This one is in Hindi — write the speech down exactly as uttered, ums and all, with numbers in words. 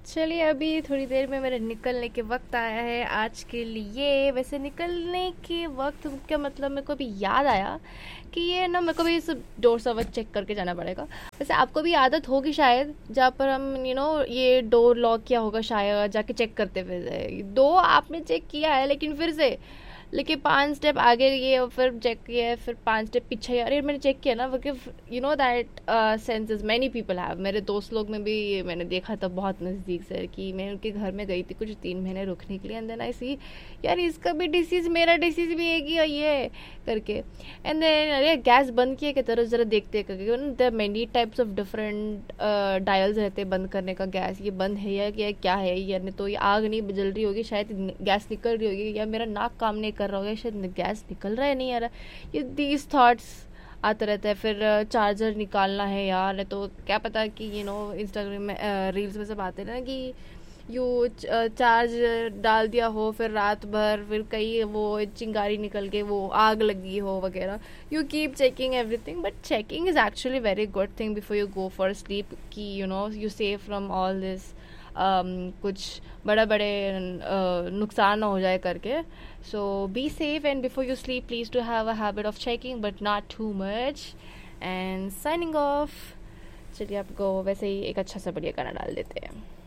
चलिए अभी थोड़ी देर में मेरे निकलने के वक्त आया है आज के लिए। वैसे निकलने के वक्त क्या मतलब, मेरे को अभी याद आया कि ये ना मेरे को भी सब डोर सर्वर चेक करके जाना पड़ेगा। वैसे आपको भी आदत होगी शायद, जहाँ पर हम यू you नो know, ये डोर लॉक किया होगा शायद, जाके चेक करते फिर दो आपने चेक किया है लेकिन फिर से लेकिन पांच स्टेप आगे गए और फिर चेक किया है, फिर पांच स्टेप पीछे। अरे मैंने चेक किया ना, you know that senses many people have. मेरे दोस्त लोग में भी मैंने देखा था बहुत नज़दीक से कि मैं उनके घर में गई थी कुछ तीन महीने रुकने के लिए। एंड देन आई सी यार इसका भी डिसीज़ मेरा डिसीज़ भी एक ही है ये करके। एंड देन अरे गैस बंद किए कि तरह ज़रा देखते करके, there many types of different dials रहते बंद करने का। गैस ये बंद है या क्या क्या है, या नहीं तो ये आग नहीं जल रही होगी, शायद गैस निकल रही होगी, या मेरा नाक काम नहीं कर रहा होगा, शायद गैस निकल रहा है नहीं आ रहा। ये दीज थॉट्स आते रहते हैं। फिर चार्जर निकालना है यार, नहीं तो क्या पता कि यू नो इंस्टाग्राम में रील्स में सब आते हैं ना कि यू चार्ज डाल दिया हो, फिर रात भर फिर कहीं वो चिंगारी निकल के वो आग लगी हो वगैरह। You keep checking everything, but checking is actually very good thing before you go for sleep कि you know you save from all this कुछ बड़े बड़े uh, नुकसान ना हो जाए करके। सो be safe and before you sleep please to have a habit of checking but not too much. And signing off. चलिए आपको वैसे ही एक अच्छा सा बढ़िया गाना डाल देते हैं।